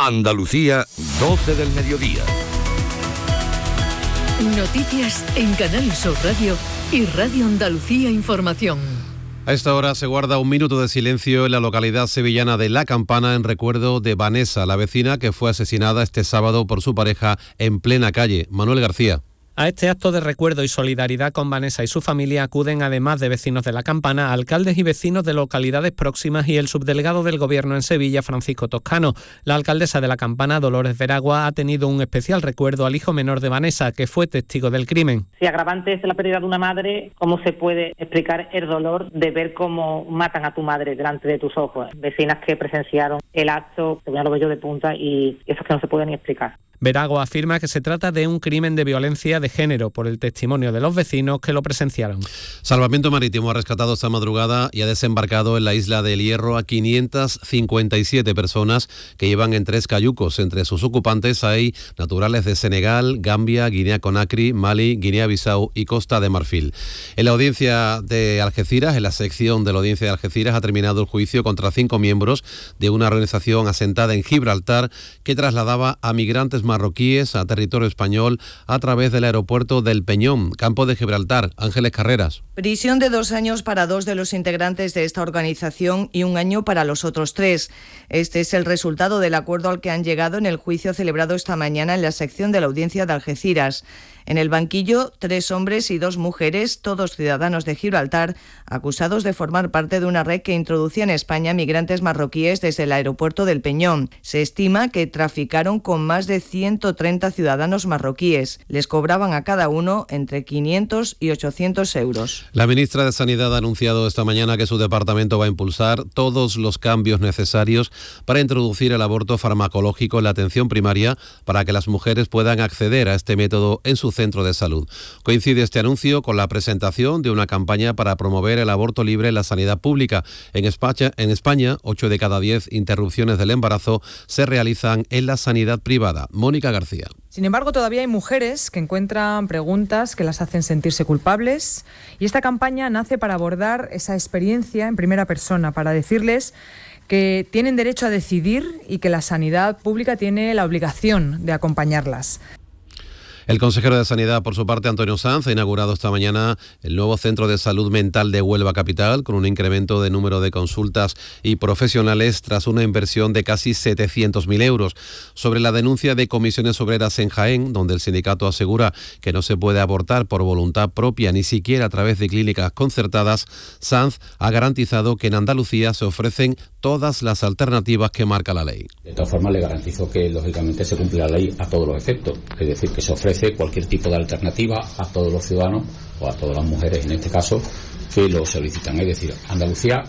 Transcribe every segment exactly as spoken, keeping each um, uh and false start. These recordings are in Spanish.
Andalucía, doce del mediodía. Noticias en Canal Sur Radio y Radio Andalucía Información. A esta hora se guarda un minuto de silencio en la localidad sevillana de La Campana en recuerdo de Vanessa, la vecina que fue asesinada este sábado por su pareja en plena calle. Manuel García. A este acto de recuerdo y solidaridad con Vanessa y su familia acuden, además de vecinos de La Campana, alcaldes y vecinos de localidades próximas y el subdelegado del Gobierno en Sevilla, Francisco Toscano. La alcaldesa de La Campana, Dolores Veragua, ha tenido un especial recuerdo al hijo menor de Vanessa, que fue testigo del crimen. Si agravante es la pérdida de una madre, ¿cómo se puede explicar el dolor de ver cómo matan a tu madre delante de tus ojos? Vecinas que presenciaron el acto, se ponían los vellos de punta y eso es que no se puede ni explicar. Veragua afirma que se trata de un crimen de violencia de género por el testimonio de los vecinos que lo presenciaron. Salvamento Marítimo ha rescatado esta madrugada y ha desembarcado en la isla del Hierro a quinientas cincuenta y siete personas que llevan en tres cayucos. Entre sus ocupantes hay naturales de Senegal, Gambia, Guinea-Conakry, Mali, Guinea-Bissau y Costa de Marfil. En la audiencia de Algeciras, en la sección de la audiencia de Algeciras, ha terminado el juicio contra cinco miembros de una organización asentada en Gibraltar que trasladaba a migrantes marroquíes a territorio español a través del aeropuerto del Peñón, campo de Gibraltar. Ángeles Carreras. Prisión de dos años para dos de los integrantes de esta organización y un año para los otros tres. Este es el resultado del acuerdo al que han llegado en el juicio celebrado esta mañana en la sección de la audiencia de Algeciras. En el banquillo, tres hombres y dos mujeres, todos ciudadanos de Gibraltar, acusados de formar parte de una red que introducía en España migrantes marroquíes desde el aeropuerto del Peñón. Se estima que traficaron con más de ciento treinta ciudadanos marroquíes. Les cobraban a cada uno entre quinientos y ochocientos euros. La ministra de Sanidad ha anunciado esta mañana que su departamento va a impulsar todos los cambios necesarios para introducir el aborto farmacológico en la atención primaria para que las mujeres puedan acceder a este método en su centro de salud. Coincide este anuncio con la presentación de una campaña para promover el aborto libre en la sanidad pública. En España, en España, ocho de cada diez interrupciones del embarazo se realizan en la sanidad privada. Mónica García. Sin embargo, todavía hay mujeres que encuentran preguntas que las hacen sentirse culpables y esta campaña nace para abordar esa experiencia en primera persona, para decirles que tienen derecho a decidir y que la sanidad pública tiene la obligación de acompañarlas. El consejero de Sanidad, por su parte, Antonio Sanz, ha inaugurado esta mañana el nuevo Centro de Salud Mental de Huelva Capital, con un incremento de número de consultas y profesionales tras una inversión de casi setecientos mil euros. Sobre la denuncia de comisiones obreras en Jaén, donde el sindicato asegura que no se puede abortar por voluntad propia, ni siquiera a través de clínicas concertadas, Sanz ha garantizado que en Andalucía se ofrecen todas las alternativas que marca la ley. De todas formas, le garantizo que, lógicamente, se cumple la ley a todos los efectos, es decir, que se ofrece cualquier tipo de alternativa a todos los ciudadanos o a todas las mujeres en este caso que lo solicitan. Es decir, Andalucía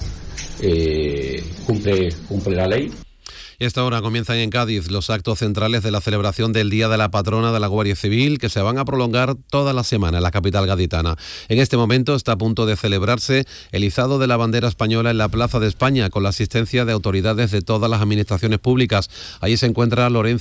eh, cumple, cumple la ley. Y a esta hora comienzan en Cádiz los actos centrales de la celebración del Día de la Patrona de la Guardia Civil, que se van a prolongar toda la semana en la capital gaditana. En este momento está a punto de celebrarse el izado de la bandera española en la Plaza de España, con la asistencia de autoridades de todas las administraciones públicas. Allí se encuentra Lorenzo